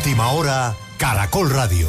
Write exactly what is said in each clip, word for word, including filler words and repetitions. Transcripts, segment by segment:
Última hora, Caracol Radio.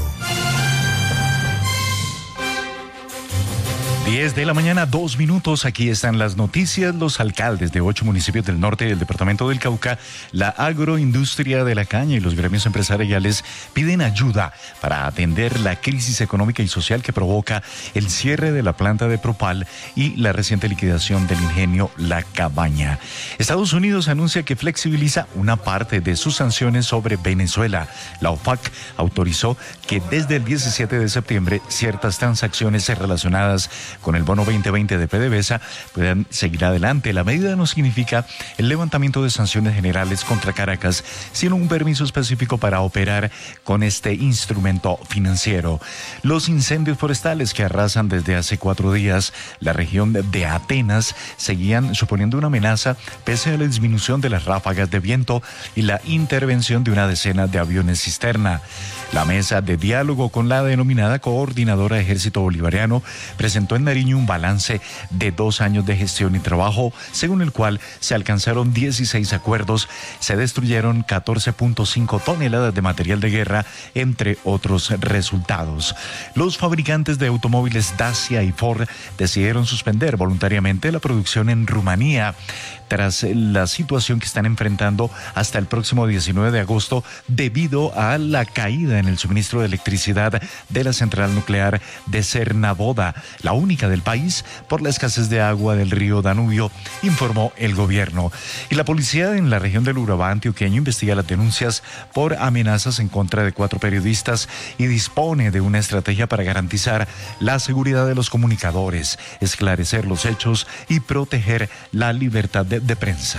diez de la mañana, dos minutos. Aquí están las noticias. Los alcaldes de ocho municipios del norte del departamento del Cauca, la agroindustria de la caña y los gremios empresariales piden ayuda para atender la crisis económica y social que provoca el cierre de la planta de Propal y la reciente liquidación del ingenio La Cabaña. Estados Unidos anuncia que flexibiliza una parte de sus sanciones sobre Venezuela. La OPAC autorizó que desde el diecisiete de septiembre ciertas transacciones relacionadas con el bono veinte veinte de PDVSA puedan seguir adelante. La medida no significa el levantamiento de sanciones generales contra Caracas, sino un permiso específico para operar con este instrumento financiero. Los incendios forestales que arrasan desde hace cuatro días la región de Atenas seguían suponiendo una amenaza pese a la disminución de las ráfagas de viento y la intervención de una decena de aviones cisterna. La mesa de diálogo con la denominada Coordinadora de Ejército Bolivariano presentó en Nariño un balance de dos años de gestión y trabajo, según el cual se alcanzaron dieciséis acuerdos, se destruyeron catorce punto cinco toneladas de material de guerra, entre otros resultados. Los fabricantes de automóviles Dacia y Ford decidieron suspender voluntariamente la producción en Rumanía tras la situación que están enfrentando hasta el próximo diecinueve de agosto debido a la caída en el suministro de electricidad de la central nuclear de Cernavoda, la única del país, por la escasez de agua del río Danubio, informó el gobierno. Y la policía en la región del Urabá antioqueño investiga las denuncias por amenazas en contra de cuatro periodistas y dispone de una estrategia para garantizar la seguridad de los comunicadores, esclarecer los hechos y proteger la libertad de, de prensa.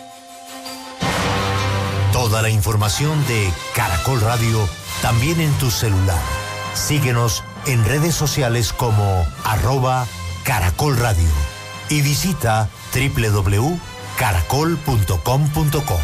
Toda la información de Caracol Radio también en tu celular. Síguenos en redes sociales como arroba Caracol Radio y visita doble u doble u doble u punto caracol punto com punto co.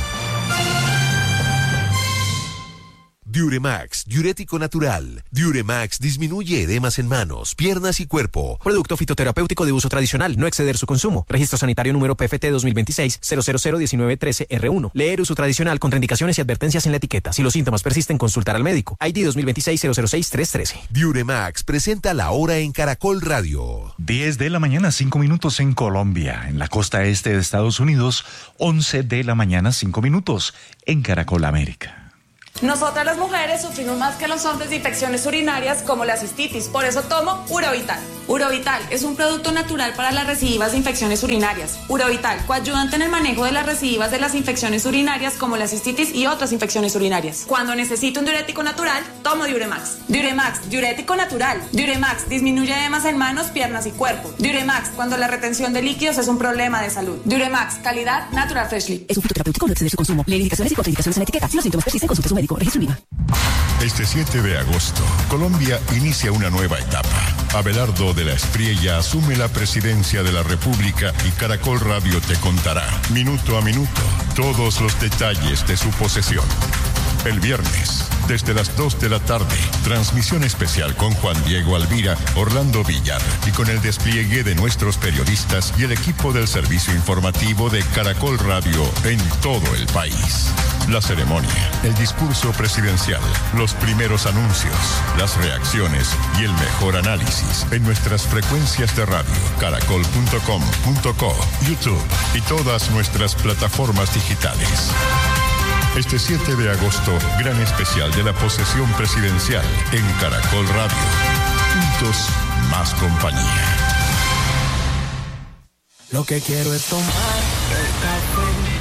Diuremax, diurético natural. Diuremax disminuye edemas en manos, piernas y cuerpo. Producto fitoterapéutico de uso tradicional, no exceder su consumo. Registro sanitario número P F T dos mil veintiséis cero cero cero diecinueve trece R uno. Leer uso tradicional, contraindicaciones y advertencias en la etiqueta. Si los síntomas persisten, consultar al médico. I D dos mil veintiséis cero cero seis tres trece. Diuremax presenta la hora en Caracol Radio. diez de la mañana, cinco minutos en Colombia. En la costa este de Estados Unidos, once de la mañana, cinco minutos en Caracol América. Nosotras las mujeres sufrimos más que los hombres de infecciones urinarias como la cistitis, por eso tomo Urovital. Urovital es un producto natural para las recidivas de infecciones urinarias. Urovital, coayudante en el manejo de las recidivas de las infecciones urinarias como la cistitis y otras infecciones urinarias. Cuando necesito un diurético natural, tomo Diuremax. Diuremax, diurético natural. Diuremax disminuye edemas en manos, piernas y cuerpo. Diuremax, cuando la retención de líquidos es un problema de salud. Diuremax, calidad Natural Freshly. Es un fitoterapéutico, no exceder su consumo. Lee indicaciones y contraindicaciones en la etiqueta. Si los síntomas persisten, consulte a su médico. Registro IVA. Este siete de agosto, Colombia inicia una nueva etapa. Abelardo de la Espriella asume la presidencia de la República y Caracol Radio te contará, minuto a minuto, todos los detalles de su posesión. El viernes, desde las dos de la tarde, transmisión especial con Juan Diego Alvira, Orlando Villar y con el despliegue de nuestros periodistas y el equipo del servicio informativo de Caracol Radio en todo el país. La ceremonia, el discurso presidencial, los primeros anuncios, las reacciones y el mejor análisis en nuestras frecuencias de radio, caracol punto com punto co, YouTube y todas nuestras plataformas digitales. Este siete de agosto, gran especial de la posesión presidencial en Caracol Radio. Juntos, más compañía. Lo que quiero es tomar el café.